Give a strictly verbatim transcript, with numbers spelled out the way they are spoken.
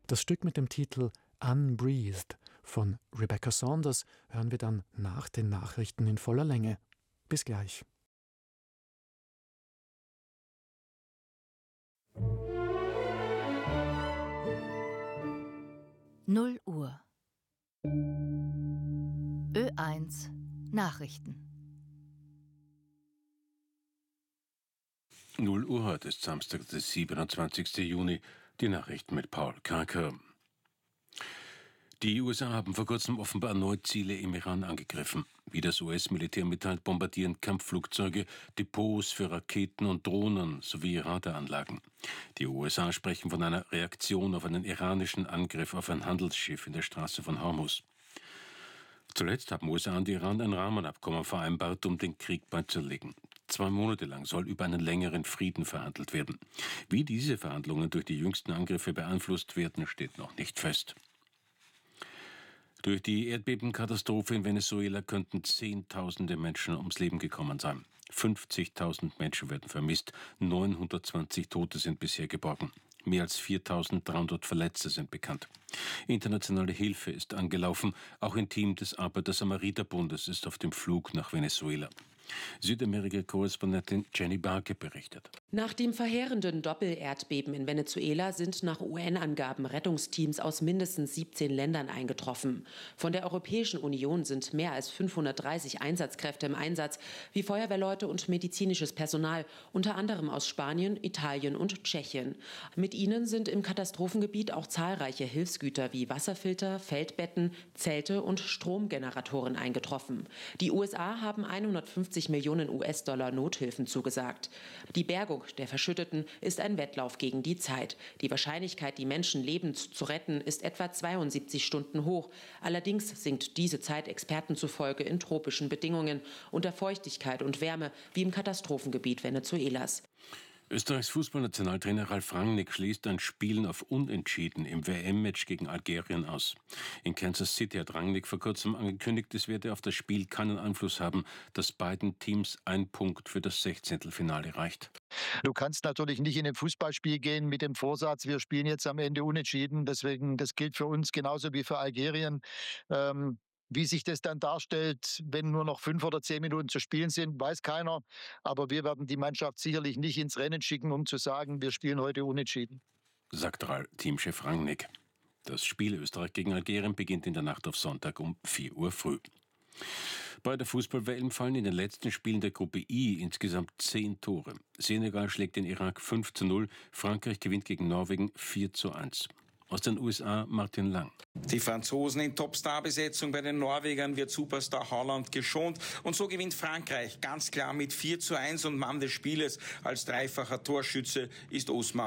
Das Stück mit dem Titel Unbreathed von Rebecca Saunders hören wir dann nach den Nachrichten in voller Länge. Bis gleich. null Uhr. Ö eins Nachrichten. null Uhr heute ist Samstag, der siebenundzwanzigsten Juni. Die Nachrichten mit Paul Karker. Die U S A haben vor kurzem offenbar erneut Ziele im Iran angegriffen. Wie das U S-Militär mitteilt, bombardieren Kampfflugzeuge Depots für Raketen und Drohnen sowie Radaranlagen. Die U S A sprechen von einer Reaktion auf einen iranischen Angriff auf ein Handelsschiff in der Straße von Hormuz. Zuletzt haben U S A und Iran ein Rahmenabkommen vereinbart, um den Krieg beizulegen. Zwei Monate lang soll über einen längeren Frieden verhandelt werden. Wie diese Verhandlungen durch die jüngsten Angriffe beeinflusst werden, steht noch nicht fest. Durch die Erdbebenkatastrophe in Venezuela könnten Zehntausende Menschen ums Leben gekommen sein. fünfzigtausend Menschen werden vermisst, neunhundertzwanzig Tote sind bisher geborgen. Mehr als viertausenddreihundert Verletzte sind bekannt. Internationale Hilfe ist angelaufen. Auch ein Team des Arbeiter-Samariter-Bundes ist auf dem Flug nach Venezuela. Südamerika-Korrespondentin Jenny Barke berichtet. Nach dem verheerenden Doppelerdbeben in Venezuela sind nach U N-Angaben Rettungsteams aus mindestens siebzehn Ländern eingetroffen. Von der Europäischen Union sind mehr als fünfhundertdreißig Einsatzkräfte im Einsatz, wie Feuerwehrleute und medizinisches Personal, unter anderem aus Spanien, Italien und Tschechien. Mit ihnen sind im Katastrophengebiet auch zahlreiche Hilfsgüter wie Wasserfilter, Feldbetten, Zelte und Stromgeneratoren eingetroffen. Die U S A haben hundertfünfzig Millionen U S-Dollar Nothilfen zugesagt. Die Bergung der Verschütteten ist ein Wettlauf gegen die Zeit. Die Wahrscheinlichkeit, die Menschen lebend zu retten, ist etwa zweiundsiebzig Stunden hoch. Allerdings sinkt diese Zeit Experten zufolge in tropischen Bedingungen unter Feuchtigkeit und Wärme, wie im Katastrophengebiet Venezuelas. Österreichs Fußballnationaltrainer Ralf Rangnick schließt ein Spielen auf Unentschieden im W M-Match gegen Algerien aus. In Kansas City hat Rangnick vor kurzem angekündigt, es werde auf das Spiel keinen Einfluss haben, dass beiden Teams ein Punkt für das Sechzehntelfinale reicht. Du kannst natürlich nicht in ein Fußballspiel gehen mit dem Vorsatz, wir spielen jetzt am Ende unentschieden. Deswegen, das gilt für uns genauso wie für Algerien. Ähm Wie sich das dann darstellt, wenn nur noch fünf oder zehn Minuten zu spielen sind, weiß keiner. Aber wir werden die Mannschaft sicherlich nicht ins Rennen schicken, um zu sagen, wir spielen heute unentschieden. Sagt Teamchef Rangnick. Das Spiel Österreich gegen Algerien beginnt in der Nacht auf Sonntag um vier Uhr früh. Bei der Fußball-W M fallen in den letzten Spielen der Gruppe I insgesamt zehn Tore. Senegal schlägt den Irak fünf zu null, Frankreich gewinnt gegen Norwegen vier zu eins. Aus den U S A Martin Lang. Die Franzosen in Topstar-Besetzung, bei den Norwegern wird Superstar Haaland geschont. Und so gewinnt Frankreich ganz klar mit vier zu eins und Mann des Spieles als dreifacher Torschütze ist Ousmane